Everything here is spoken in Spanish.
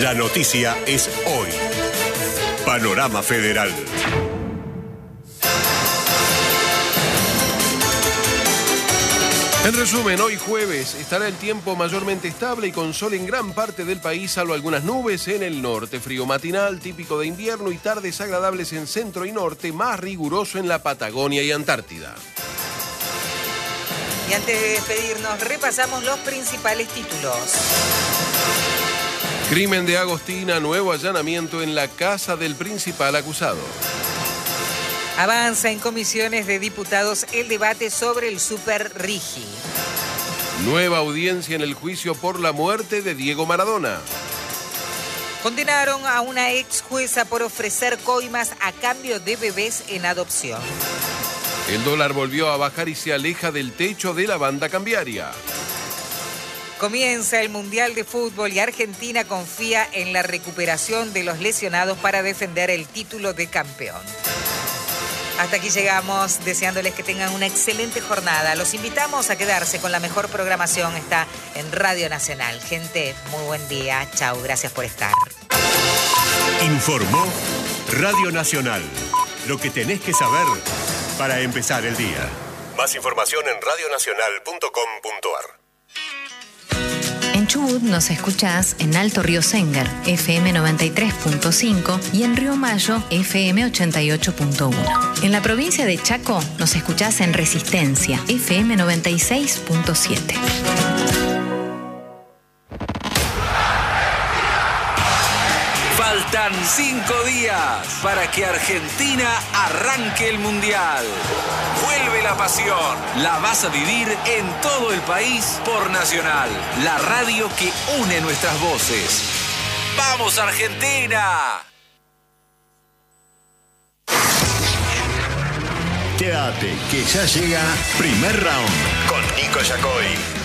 La noticia es hoy. Panorama Federal. En resumen, hoy jueves estará el tiempo mayormente estable y con sol en gran parte del país, salvo algunas nubes en el norte. Frío matinal típico de invierno y tardes agradables en centro y norte, más riguroso en la Patagonia y Antártida. Y antes de despedirnos, repasamos los principales títulos. Crimen de Agostina, nuevo allanamiento en la casa del principal acusado. Avanza en comisiones de diputados el debate sobre el Super Rigi. Nueva audiencia en el juicio por la muerte de Diego Maradona. Condenaron a una ex jueza por ofrecer coimas a cambio de bebés en adopción. El dólar volvió a bajar y se aleja del techo de la banda cambiaria. Comienza el Mundial de Fútbol y Argentina confía en la recuperación de los lesionados para defender el título de campeón. Hasta aquí llegamos, deseándoles que tengan una excelente jornada. Los invitamos a quedarse con la mejor programación. Está en Radio Nacional. Gente, muy buen día. Chau, gracias por estar. Informó Radio Nacional. Lo que tenés que saber para empezar el día. Más información en radionacional.com.ar. En Chubut nos escuchás en Alto Río Sénger, FM 93.5 y en Río Mayo, FM 88.1. En la provincia de Chaco nos escuchás en Resistencia, FM 96.7. Faltan 5 días para que Argentina arranque el Mundial. Vuelve la pasión. La vas a vivir en todo el país por Nacional, la radio que une nuestras voces. ¡Vamos, Argentina! Quédate, que ya llega Primer Round con Nico Yacoy.